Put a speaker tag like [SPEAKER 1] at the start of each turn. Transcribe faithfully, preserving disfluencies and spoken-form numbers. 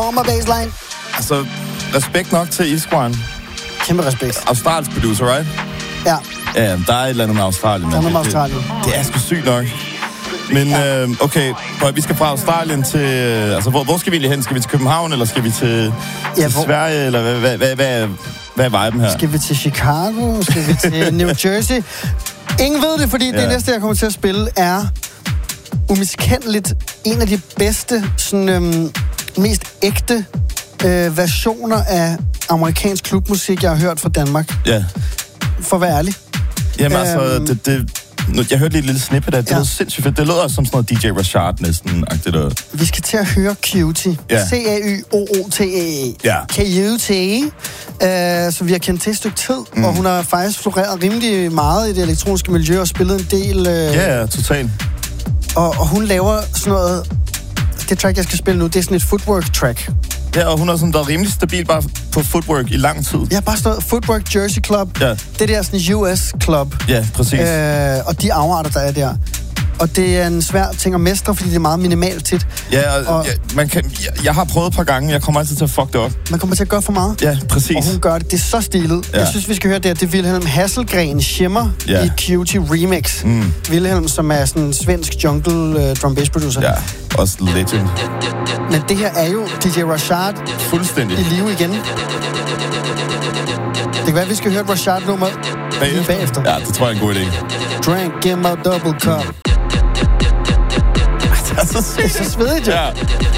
[SPEAKER 1] Stormer baseline.
[SPEAKER 2] Altså, respekt nok til Isquan.
[SPEAKER 1] Kæmpe respekt.
[SPEAKER 2] Australsk producer, right?
[SPEAKER 1] Ja.
[SPEAKER 2] Ja, der er et eller andet med Australien.
[SPEAKER 1] Der er noget med Australien.
[SPEAKER 2] Det, det er sgu sygt nok. Men ja. øh, okay, Boy, vi skal fra Australien til... Øh, altså, hvor, hvor skal vi lige hen? Skal vi til København, eller skal vi til, ja, til hvor... Sverige? Eller hvad, hvad, hvad, hvad, hvad er viben her?
[SPEAKER 1] Skal vi til Chicago? Skal vi til New Jersey? Ingen ved det, fordi ja. det næste, jeg kommer til at spille, er umiskendeligt en af de bedste, sådan, øhm, mest ægte øh, versioner af amerikansk klubmusik, jeg har hørt fra Danmark.
[SPEAKER 2] Ja.
[SPEAKER 1] For at være ærlig.
[SPEAKER 2] Jamen altså, øhm, det, det, jeg hørte lige et lille snippet af det. Det ja. lød sindssygt fedt. Det lød også som sådan noget D J Rashad næsten-agtigt. Og...
[SPEAKER 1] Vi skal til at høre Cutie.
[SPEAKER 2] Ja.
[SPEAKER 1] C A Y O O T E.
[SPEAKER 2] Ja.
[SPEAKER 1] Cutie. Uh, som vi har kendt til et stykke tid. Mm. Og hun har faktisk floreret rimelig meget i det elektroniske miljø og spillet en del... Uh...
[SPEAKER 2] Ja, ja, totalt.
[SPEAKER 1] Og, og hun laver sådan noget... Det track, jeg skal spille nu, det er sådan et footwork-track.
[SPEAKER 2] Ja, og hun er sådan, der er rimelig stabil bare på footwork i lang tid.
[SPEAKER 1] Ja, bare sådan noget Footwork Jersey Club.
[SPEAKER 2] Ja.
[SPEAKER 1] Det der sådan U S Club.
[SPEAKER 2] Ja, præcis.
[SPEAKER 1] Øh, og de afarter, der er der. Og det er en svær ting at mestre, fordi det er meget minimalt tit.
[SPEAKER 2] Ja, og, og ja, man kan, jeg, jeg har prøvet et par gange, jeg kommer altid til at fuck det op.
[SPEAKER 1] Man kommer til at gøre for meget.
[SPEAKER 2] Ja, præcis.
[SPEAKER 1] Og hun gør det. Det er så stilet. Ja. Jeg synes, vi skal høre det her. Det er Wilhelm Hasselgren Shimmer ja. i Cutie Remix. Mm. Wilhelm, som er sådan en svensk jungle uh, drum bass producer.
[SPEAKER 2] Ja, også legend.
[SPEAKER 1] Men det her er jo D J Rashad
[SPEAKER 2] fuldstændig
[SPEAKER 1] i live igen. Det kan være, at vi skal høre et Rashad-nummer bagefter. bagefter.
[SPEAKER 2] Ja, det tror jeg er en god idé.
[SPEAKER 1] Drank, give my double cup.
[SPEAKER 2] Det er så sygt.
[SPEAKER 1] Det er så svedigt, jo.
[SPEAKER 2] Ja.